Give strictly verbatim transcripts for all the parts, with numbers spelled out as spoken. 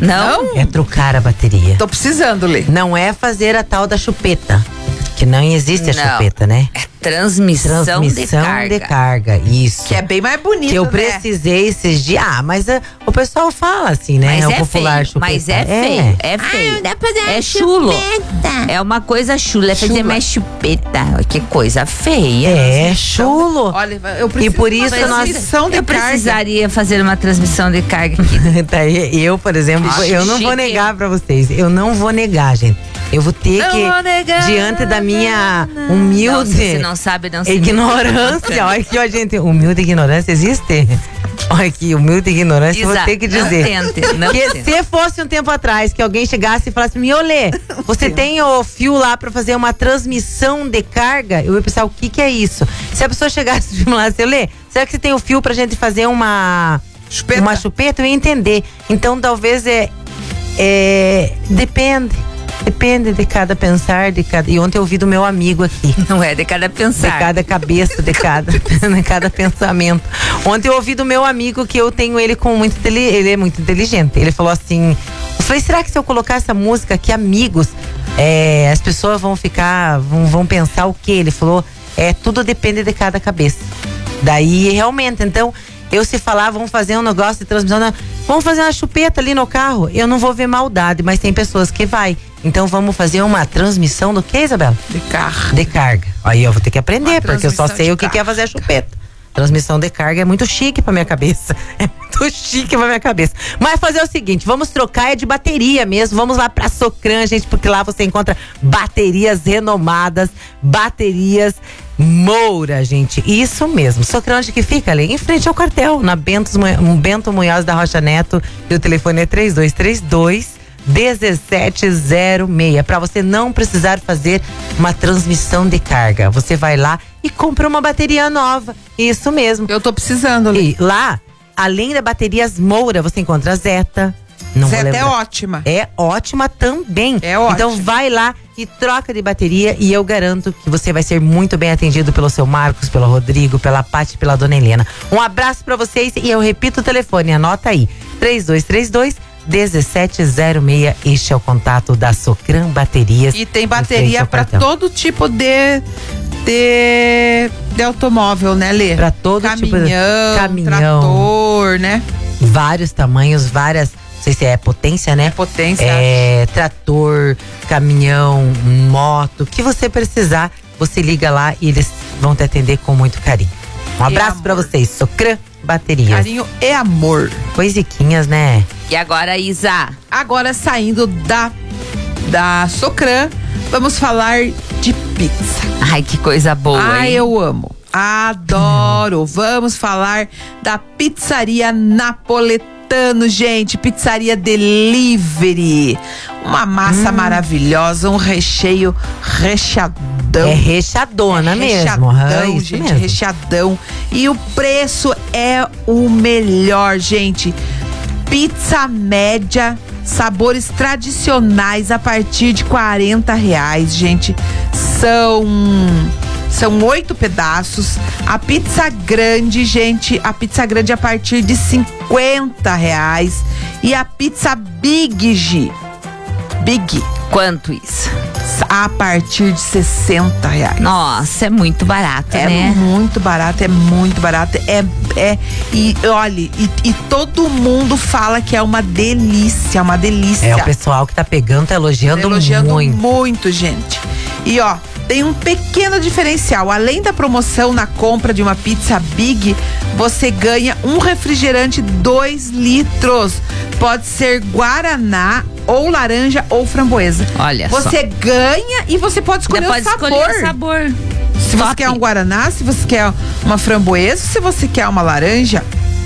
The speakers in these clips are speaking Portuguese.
Não? É trocar a bateria. Tô precisando, Lê. Não é fazer a tal da chupeta. Que não existe a Não. chupeta, né? É transmissão, Transmissão de carga. de carga, isso. Que é bem mais bonito, Que eu né? precisei esses dias. Ah, mas uh, o pessoal fala assim, né? Mas o é popular feio, chupeta. mas é feio, é feio. Ai, dá pra fazer é uma chulo. chupeta. É uma coisa chula, é fazer Chula. mais chupeta. Que coisa feia. É, chulo. Olha, eu preciso E por de uma isso nós- transmissão de Eu carga. precisaria fazer uma transmissão de carga aqui. Tá, eu, por exemplo, Acho eu não vou chique. negar pra vocês. Eu não vou negar, gente. Eu vou ter Não que, vou negar. diante da minha Não, humilde se você não sabe, não se ignorância. Olha aqui, ó, gente. Humilde ignorância existe? Olha aqui, humilde ignorância, eu vou Exato. ter que Não dizer. tente, não que tente. se fosse um tempo atrás, que alguém chegasse e falasse, Miolê, você tem o fio lá pra fazer uma transmissão de carga? Eu ia pensar, o que que é isso? Se a pessoa chegasse e falasse, Lê, será que você tem o fio pra gente fazer uma Chupeta. uma chupeta? Eu ia entender. Então, talvez é, é depende. Depende de cada pensar, de cada. E ontem eu ouvi do meu amigo aqui. Não é de cada De pensar. cada cabeça, de cada, de cada pensamento. Ontem eu ouvi do meu amigo que eu tenho ele com muito inteli- ele é muito inteligente. Ele falou assim: eu falei, será que se eu colocar essa música aqui, amigos, é, as pessoas vão ficar, vão, vão pensar o quê? Ele falou, é, tudo depende de cada cabeça. Daí realmente, então, eu se falar, vamos fazer um negócio de transmissão, não, vamos fazer uma chupeta ali no carro, eu não vou ver maldade, mas tem pessoas que vai. Então vamos fazer uma transmissão do que, Isabela? De carro. De carga. Aí eu vou ter que aprender, Uma porque eu só transmissão sei de o que, que é carga. fazer a chupeta. Transmissão de carga é muito chique pra minha cabeça. É muito chique pra minha cabeça. Mas fazer o seguinte, vamos trocar é de bateria mesmo. Vamos lá pra Socran, gente, porque lá você encontra baterias renomadas, baterias Moura, gente. Isso mesmo. Socran, onde que fica ali? Em frente ao quartel, na Bentos, Mu- Bento Munhoz da Rocha Neto. E o telefone é três dois três dois dezessete zero seis, para você não precisar fazer uma transmissão de carga. Você vai lá e compra uma bateria nova. Isso mesmo. Eu tô precisando, Lê. E lá, além da baterias Moura, você encontra a Zeta. Não vou Zeta é lembrar. ótima. É ótima também. É ótima. Então vai lá e troca de bateria e eu garanto que você vai ser muito bem atendido pelo seu Marcos, pelo Rodrigo, pela Paty, pela Dona Helena. Um abraço pra vocês e eu repito o telefone, anota aí. três dois três dois dezessete zero seis. Este é o contato da Socran Baterias. E tem em frente bateria ao pra quartel. todo tipo de, de, de automóvel, né, Lê? Pra todo tipo de Caminhão, caminhão. trator, né? Vários tamanhos, várias, não sei se é potência, né? Potência. É, trator, caminhão, moto, o que você precisar, você liga lá e eles vão te atender com muito carinho. Um abraço pra amor. vocês, Socran Baterias. Carinho e amor. Coisiquinhas, né? E agora, Isa? Agora, saindo da, da Socran, vamos falar de pizza. Ai, que coisa boa, Ah, hein? eu amo. Adoro. Vamos falar da pizzaria Napoletano, gente. Pizzaria delivery. Uma massa Hum. maravilhosa, um recheio recheadão. É recheadona mesmo. Recheadão, aham, isso gente, mesmo. recheadão. E o preço é o melhor, gente. Pizza média, sabores tradicionais a partir de quarenta reais, gente. São são oito pedaços. A pizza grande, gente, a pizza grande a partir de cinquenta reais. E a pizza Big G, Big, Quanto isso? a partir de sessenta reais. Nossa, é muito barato, É né? muito barato, é muito barato. É, é, e olha, e, e todo mundo fala que é uma delícia, uma delícia. É, o pessoal que tá pegando, tá elogiando, Tá elogiando muito. muito, gente. E ó, tem um pequeno diferencial. Além da promoção na compra de uma pizza Big, você ganha um refrigerante dois litros. Pode ser Guaraná, ou laranja, ou framboesa. Olha só. Você ganha e você pode escolher Ainda o pode sabor. escolher o sabor. Se você Top. quer um guaraná, se você quer uma framboesa, se você quer uma laranja,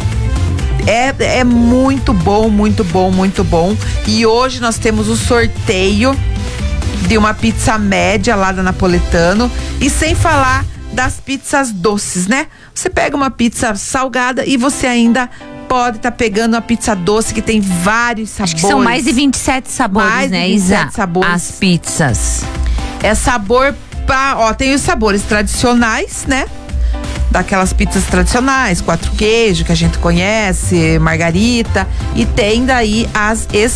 é, é muito bom, muito bom, muito bom. E hoje nós temos o sorteio de uma pizza média lá da Napoletano. E sem falar das pizzas doces, né? Você pega uma pizza salgada e você ainda pode estar tá pegando uma pizza doce que tem vários sabores. Acho que são mais de vinte e sete sabores, Mais de né, vinte e sete Isa? sabores. As pizzas. É sabor pra, ó, tem os sabores tradicionais, né? Daquelas pizzas tradicionais, quatro queijos que a gente conhece, margarita, e tem daí as